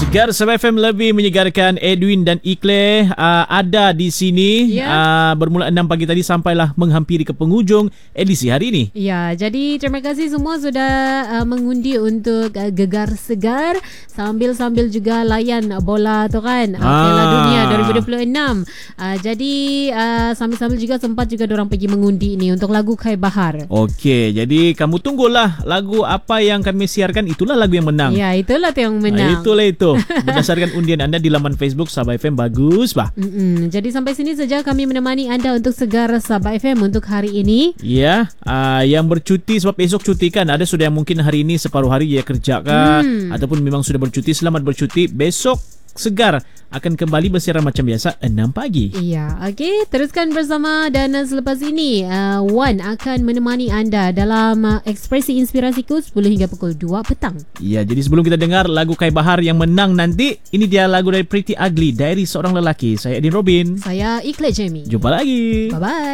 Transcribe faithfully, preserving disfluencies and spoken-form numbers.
Segar Sabah F M lebih menyegarkan. Edwin dan Ikle uh, ada di sini ya. uh, bermula enam pagi tadi sampailah menghampiri ke penghujung edisi hari ini. Ya, jadi terima kasih semua sudah uh, mengundi untuk uh, Gegar Segar sambil-sambil juga layan bola tu kan, uh, Ah. Piala Dunia dua ribu dua puluh enam. Uh, jadi uh, sambil-sambil juga sempat juga dorang pergi mengundi ni untuk lagu Kai Bahar. Okey, jadi kamu tunggulah lagu apa yang kami siarkan, itulah lagu yang menang. Ya, itulah tu yang menang. Ah, itulah itu. Berdasarkan undian anda di laman Facebook Sabah F M. Bagus bah. Mm-mm. Jadi sampai sini saja kami menemani anda untuk Segar Sabah F M untuk hari ini. Ya, uh, yang bercuti sebab esok cuti kan. Ada sudah yang mungkin hari ini separuh hari dia kerja kah, Hmm. ataupun memang sudah bercuti. Selamat bercuti. Besok Segar akan kembali bersiaran macam biasa enam pagi. Iya, okey. Teruskan bersama dan uh, selepas ini uh, Wan akan menemani anda dalam uh, Ekspresi Inspirasiku sepuluh hingga pukul dua petang. Ya, jadi sebelum kita dengar lagu Kai Bahar yang menang nanti, ini dia lagu dari Pretty Ugly, Diary Seorang Lelaki. Saya Edin Robin. Saya Ikle Jamie. Jumpa lagi. Bye-bye.